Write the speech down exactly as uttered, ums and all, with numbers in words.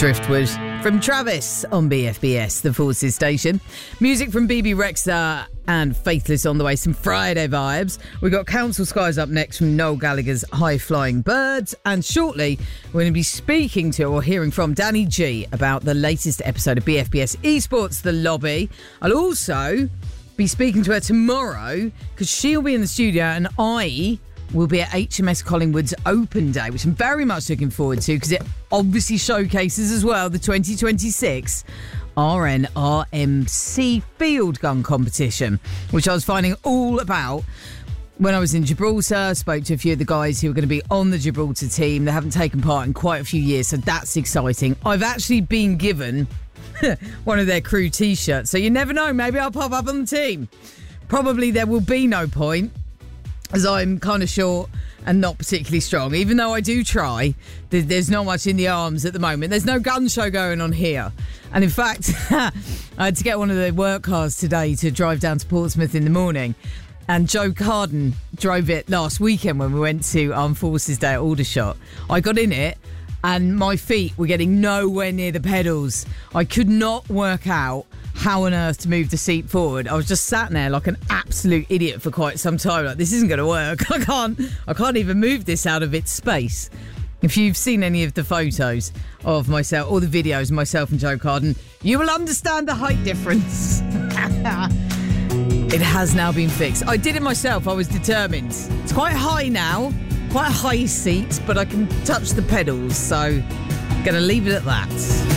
Driftwood from Travis on B F B S, the Forces station. Music from B B Rexha and Faithless on the way. Some Friday vibes. We've got Council Skies up next from Noel Gallagher's High Flying Birds. And shortly, we're going to be speaking to or hearing from Danny G about the latest episode of B F B S Esports, The Lobby. I'll also be speaking to her tomorrow because she'll be in the studio and I will be at H M S Collingwood's Open Day, which I'm very much looking forward to because it obviously showcases as well the twenty twenty-six R N R M C Field Gun Competition, which I was finding all about when I was in Gibraltar. I spoke to a few of the guys who are going to be on the Gibraltar team. They haven't taken part in quite a few years, so that's exciting. I've actually been given one of their crew T-shirts, so you never know, maybe I'll pop up on the team. Probably there will be no point, as I'm kind of short and not particularly strong. Even though I do try, there's not much in the arms at the moment. There's no gun show going on here. And in fact, I had to get one of the work cars today to drive down to Portsmouth in the morning. And Joe Carden drove it last weekend when we went to Armed Forces Day at Aldershot. I got in it and my feet were getting nowhere near the pedals. I could not work out how on earth to move the seat forward. I was just sat there like an absolute idiot for quite some time. Like, this isn't going to work. I can't, I can't even move this out of its space. If you've seen any of the photos of myself or the videos of myself and Joe Carden, you will understand the height difference. It has now been fixed. I did it myself. I was determined. It's quite high now, quite a high seat, but I can touch the pedals. So, going to leave it at that.